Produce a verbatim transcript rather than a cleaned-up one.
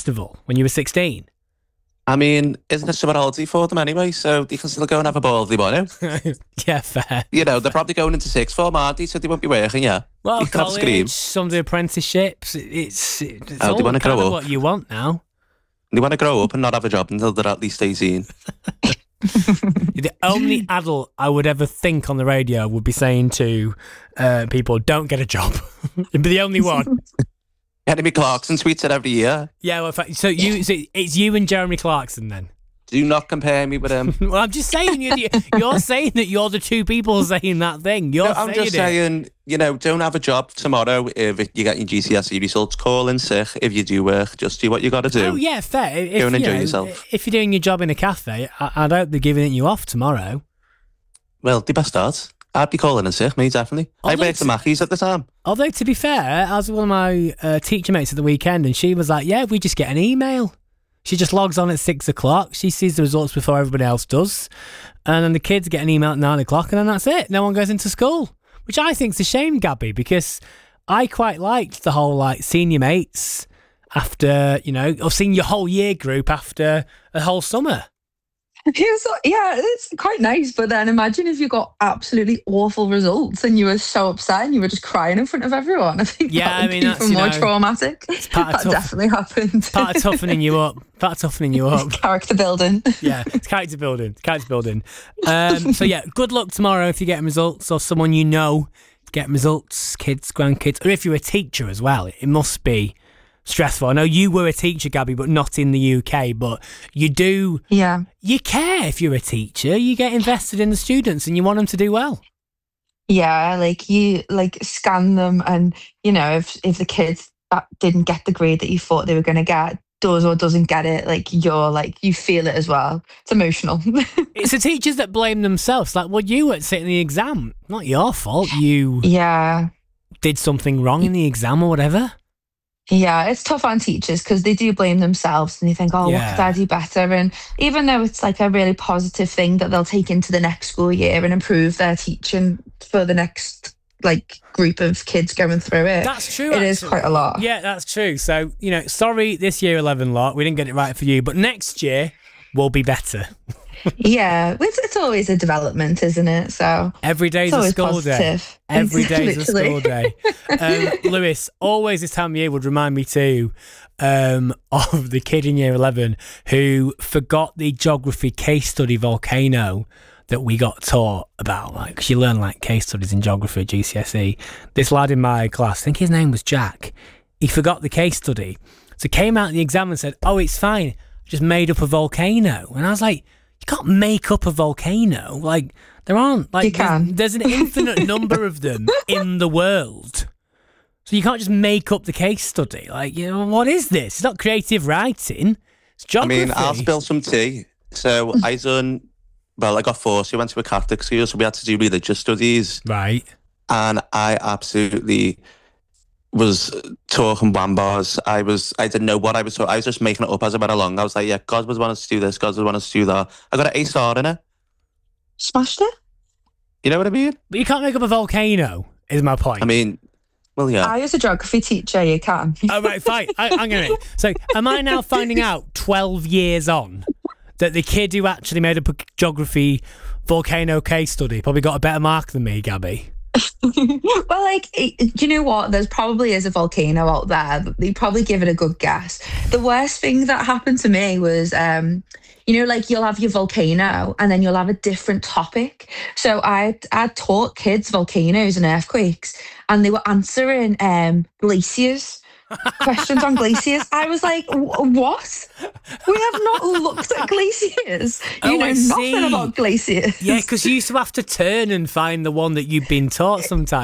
festival when you were sixteen? I mean, isn't it summer holiday for them anyway? So they can still go and have a ball if they want to. Yeah, fair. You know, they're probably going into sixth form, aren't they? So they won't be working, yeah. Well, You can have a scream. college, some do apprenticeships. it- It's, it's Oh, all they wanna kind grow of up. what you want now. They want to grow up and not have a job until they're at least eighteen. You're the only adult I would ever think on the radio would be saying to uh, people, don't get a job. You'd be the only one. Jeremy Clarkson tweets it every year. Yeah, well, in fact, so you, so it's you and Jeremy Clarkson then? Do not compare me with him. Well, I'm just saying, you're, you're saying that you're the two people saying that thing. You're No, I'm saying just it. saying, you know, don't have a job tomorrow if you get your G C S E results. Call in sick if you do work. Just do what you got to do. Oh, yeah, fair. If, Go and you enjoy know, yourself. If you're doing your job in a cafe, I, I don't be giving it you off tomorrow. Well, the best start. I'd be calling in sick, me, definitely. I Although worked to- at Mackey's at the time. Although, to be fair, I was with one of my uh, teacher mates at the weekend, and she was like, yeah, we just get an email. She just logs on at six o'clock. She sees the results before everybody else does. And then the kids get an email at nine o'clock, and then that's it. No one goes into school, which I think's a shame, Gabby, because I quite liked the whole, like, seeing your mates after, you know, or seeing your whole year group after a whole summer. It's, yeah, it's quite nice. But then imagine if you got absolutely awful results and you were so upset and you were just crying in front of everyone. I think Yeah, that would I mean, be that's, even you more know, traumatic. part of That tough- definitely happened. Part of toughening you up. Part of toughening you up. Character building. Yeah, it's character building. It's character building. Um, so yeah, good luck tomorrow if you're getting results, or someone you know getting results, kids, grandkids, or if you're a teacher as well. It must be stressful. I know you were a teacher, Gabby, but not in the U K. But you do, Yeah. you care if you're a teacher. You get invested in the students and you want them to do well. Yeah, like you like scan them, and you know, if if the kids that didn't get the grade that you thought they were going to get does or doesn't get it, like you're like you feel it as well. It's emotional. It's the teachers that blame themselves. Like, well, you weren't sitting the exam. Not your fault. You Yeah. did something wrong in the exam or whatever. Yeah, it's tough on teachers because they do blame themselves and they think, oh, Yeah. what could I do better? And even though it's like a really positive thing that they'll take into the next school year and improve their teaching for the next like group of kids going through it. That's true. It is actually. quite a lot. Yeah, that's true. So, you know, sorry this year eleven lot, we didn't get it right for you, but next year will be better. Yeah, it's, it's always a development, isn't it? So Every day's it's a always school day. positive. Every day's a Literally. school day. Um, Lewis, always this time of year would remind me too um, of the kid in year eleven who forgot the geography case study volcano that we got taught about. Like, 'cause you learn like case studies in geography at G C S E. This lad in my class, I think his name was Jack, he forgot the case study. So came out of the exam and said, oh, it's fine. I just made up a volcano. And I was like, you can't make up a volcano. Like, there aren't, like, You can. There's, there's an infinite number of them in the world. So you can't just make up the case study. Like, you know, what is this? It's not creative writing. It's I geography. mean, I'll spill some tea. So I done, well, I got forced. I went to a Catholic school, so we had to do religious studies. Right. And I absolutely was talking wambars. I was, I didn't know what I was talking. I was just making it up as I went along. I was like, yeah, God was wanting us to do this. God was wanting us to do that. I got an A star in it. Smashed it. You know what I mean? But you can't make up a volcano, is my point. I mean, well, yeah. I, as a geography teacher, you can. Oh, right, fine. I, I'm going to. So, am I now finding out twelve years on that the kid who actually made up a geography volcano case study probably got a better mark than me, Gabby? Well, like, it- do you know what? There's probably is a volcano out there. They probably give it a good guess. The worst thing that happened to me was, um, you know, like you'll have your volcano and then you'll have a different topic. So I I taught kids volcanoes and earthquakes, and they were answering um, glaciers. Questions on glaciers. I was like, "Wh- what? We have not looked at glaciers. You Oh, know I nothing see. about glaciers. Yeah, because you used to have to turn and find the one that you've been taught sometimes.